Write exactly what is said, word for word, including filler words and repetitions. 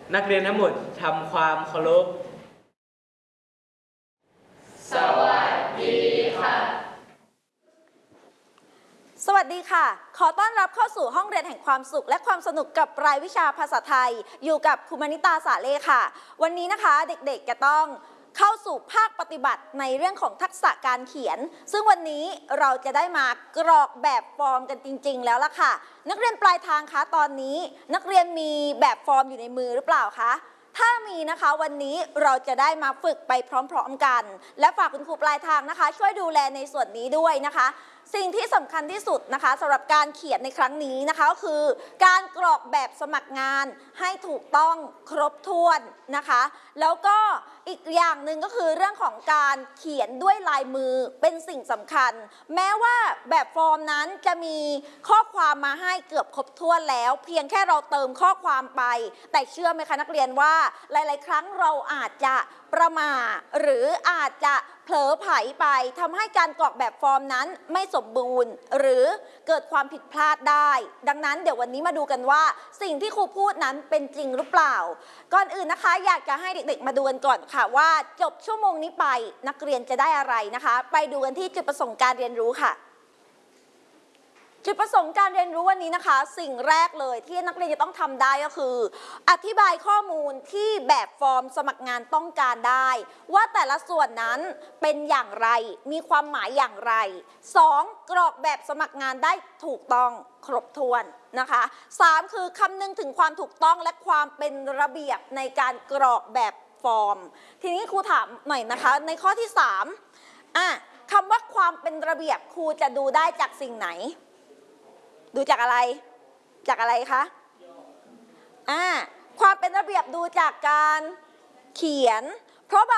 นักเรียนทั้งหมดทำความเคารพสวัสดีค่ะสวัสดีค่ะขอต้อนรับเข้าสู่ห้องเรียนแห่งความสุขและความสนุกกับรายวิชาภาษาไทยอยู่กับครูมณิตาสาเล่ค่ะวันนี้นะคะเด็กๆจะต้องเข้าสู่ภาคปฏิบัติในเรื่องของทักษะการเขียนซึ่งวันนี้เราจะได้มากรอกแบบฟอร์มกันจริงๆแล้วล่ะค่ะนักเรียนปลายทางคะตอนนี้นักเรียนมีแบบฟอร์มอยู่ในมือหรือเปล่าคะถ้ามีนะคะวันนี้เราจะได้มาฝึกไปพร้อมๆกันและฝากคุณครูปลายทางนะคะช่วยดูแลในส่วนนี้ด้วยนะคะสิ่งที่สำคัญที่สุดนะคะสำหรับการเขียนในครั้งนี้นะคะก็คือการกรอกแบบสมัครงานให้ถูกต้องครบถ้วนนะคะแล้วก็อีกอย่างหนึ่งก็คือเรื่องของการเขียนด้วยลายมือเป็นสิ่งสำคัญแม้ว่าแบบฟอร์มนั้นจะมีข้อความมาให้เกือบครบถ้วนแล้วเพียงแค่เราเติมข้อความไปแต่เชื่อไหมคะนักเรียนว่าหลายๆครั้งเราอาจจะประมาทหรืออาจจะเผลอไผลไปทำให้การกรอกแบบฟอร์มนั้นไม่สมบูรณ์หรือเกิดความผิดพลาดได้ดังนั้นเดี๋ยววันนี้มาดูกันว่าสิ่งที่ครูพูดนั้นเป็นจริงหรือเปล่าก่อนอื่นนะคะอยากจะให้เด็กๆมาดูกันก่อนค่ะว่าจบชั่วโมงนี้ไปนักเรียนจะได้อะไรนะคะไปดูกันที่จุดประสงค์การเรียนรู้ค่ะจุดประสงค์การเรียนรู้วันนี้นะคะสิ่งแรกเลยที่นักเรียนจะต้องทำได้ก็คืออธิบายข้อมูลที่แบบฟอร์มสมัครงานต้องการได้ว่าแต่ละส่วนนั้นเป็นอย่างไรมีความหมายอย่างไรสองกรอกแบบสมัครงานได้ถูกต้องครบถ้วนนะคะสามคือคำนึงถึงความถูกต้องและความเป็นระเบียบในการกรอกแบบฟอร์มทีนี้ครูถามหน่อยนะคะในข้อที่สามอ่ะคำว่าความเป็นระเบียบครูจะดูได้จากสิ่งไหนดูจากอะไรจากอะไรคะอ่าความเป็นระเบียบดูจากการเขียนเพราะ